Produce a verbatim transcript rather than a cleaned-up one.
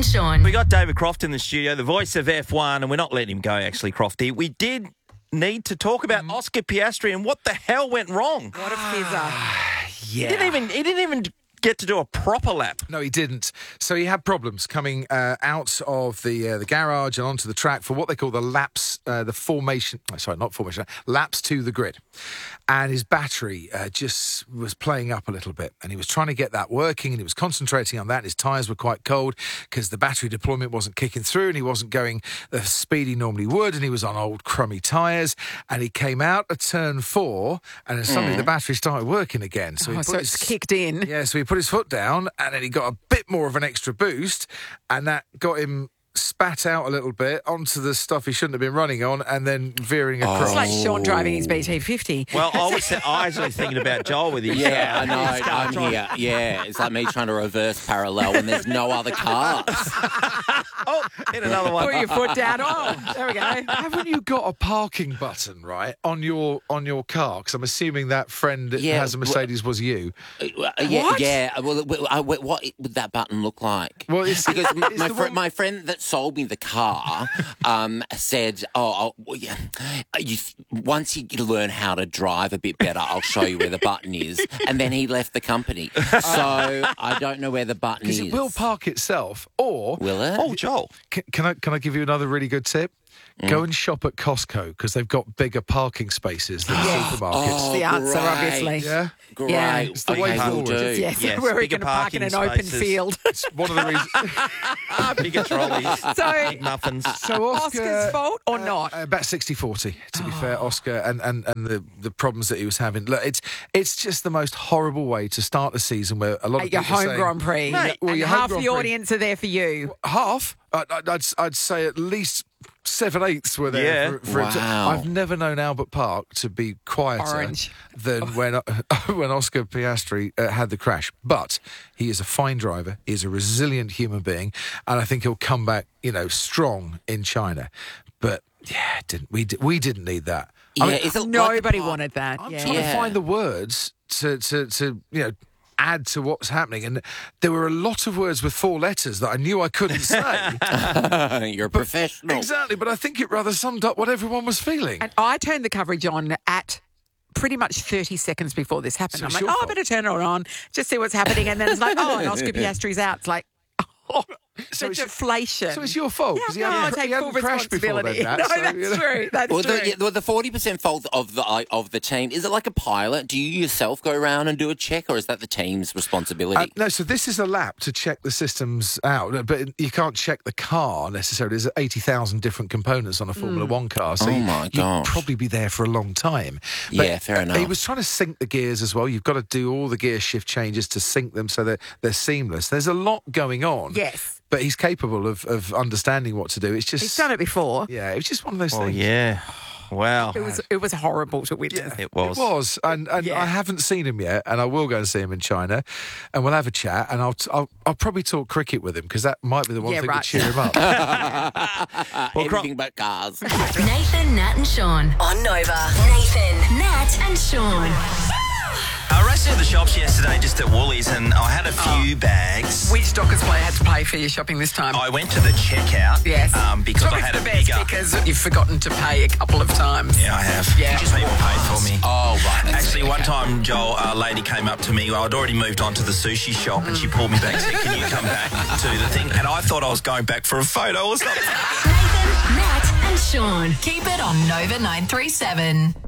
and Sean. We got David Croft in the studio, the voice of F one, and we're not letting him go, actually, Crofty. We did need to talk about Oscar Piastri and what the hell went wrong. What a fizzer. He Yeah. didn't even, he didn't even get to do a proper lap. No, he didn't. So he had problems coming uh, out of the uh, the garage and onto the track for what they call the laps, uh, the formation. Oh, sorry, not formation. Laps to the grid, and his battery uh, just was playing up a little bit, and he was trying to get that working, and he was concentrating on that. And his tyres were quite cold because the battery deployment wasn't kicking through, and he wasn't going the speed he normally would, and he was on old crummy tyres. And he came out of turn four, and then suddenly mm. the battery started working again. So, oh, he put so his, it's kicked in. Yeah, so he put his foot down, and then he got a bit more of an extra boost, and that got him spat out a little bit onto the stuff he shouldn't have been running on, and then veering across. It's like Sean driving his B T fifty. Well, I was, I was actually thinking about Joel with his Yeah, I know. his car I'm trying- here. Yeah, it's like me trying to reverse parallel when there's no other cars. Oh, hit another one. Put your foot down. Oh, there we go. Haven't you got a parking button, right, on your on your car? Because I'm assuming that friend that Yeah, has a Mercedes was you. Uh, yeah, What? yeah. Well, well, I- what would that button look like? Well, it's, Because m- it's my, the fr- one- my friend that sold me the car um, said, "Oh, oh well, yeah, you, once you learn how to drive a bit better, I'll show you where the button is." And then he left the company, so I don't know where the button is. Because it will park itself, or Will it? Oh, Joel. can, can I can I give you another really good tip? Mm. Go and shop at Costco because they've got bigger parking spaces than supermarkets. Oh, the answer, great. obviously. Yeah, Great. Yeah. It's the okay, way will forward. do. Yes, Yes, where we're bigger going to park in an parking open spaces. field. it's one of the reasons. Bigger trolleys, So- big muffins. So Oscar, Oscar's fault or uh, not? uh, about sixty forty, to be fair, Oscar, and, and, and the, the problems that he was having. Look, it's it's just the most horrible way to start a season where a lot of At your people are home saying, Grand Prix. Mate, well, and your home half Grand the Prix- audience are there for you. half. I'd, I'd, I'd say at least seven eighths were there. Yeah. For, for it to- Wow. I've never known Albert Park to be quieter Orange. than when when Oscar Piastri uh, had the crash. But he is a fine driver. He is a resilient human being, and I think he'll come back, you know, strong in China. But yeah, didn't we? di- We didn't need that. Yeah, I mean, is it like Nobody the- wanted that. I'm yeah. trying to Yeah. find the words to, to, to you know, add to what's happening. And there were a lot of words with four letters that I knew I couldn't say. You're a professional. Exactly, but I think it rather summed up what everyone was feeling. And I turned the coverage on at pretty much thirty seconds before this happened. So I'm it's like, your oh, I fault. better turn it on, just see what's happening. And then it's like, oh, and Oscar Piastri's out. It's like, oh, So the it's- deflation. So it's your fault because Yeah, he no, hadn't, I take he hadn't full crashed before then. responsibility. Nat, no, so, that's you know. true. That's Well, true. the, yeah, well, the forty percent fault of the of the team, is it like a pilot? Do you yourself go around and do a check, or is that the team's responsibility? Uh, no, so this is a lap to check the systems out, but you can't check the car necessarily. There's eighty thousand different components on a Formula One car, so Oh, you, my you'd gosh. probably be there for a long time. But Yeah, fair uh, He enough. was trying to sync the gears as well. You've got to do all the gear shift changes to sync them so that they're seamless. There's a lot going on. Yes. But he's capable of, of understanding what to do. It's just... He's done it before. Yeah, it was just one of those Oh, things. yeah. Wow. It was it was horrible to witness. It was. It was, and, and Yeah. I haven't seen him yet, and I will go and see him in China, and we'll have a chat, and I'll I'll, I'll probably talk cricket with him because that might be the one Yeah, thing right. to cheer him up. Uh, Well, Cro- anything but cars. Nathan, Nat and Sean on Nova. Nathan, Nat and Sean. I raced into the shops yesterday just at Woolies and I had a few bags. Which Dockers player had to pay for your shopping this time? I went to the checkout yes. um, because Probably I had for a the best bigger... because you've forgotten to pay a couple of times. Yeah, I have. Yeah. People paid for me. Oh, right. that's Actually, it, one okay. time, Joel, a lady came up to me. Well, I'd already moved on to the sushi shop, and she pulled me back and said, "Can you come back to the thing?" And I thought I was going back for a photo or something. Nathan, Nat and Sean. Keep it on Nova nine three seven.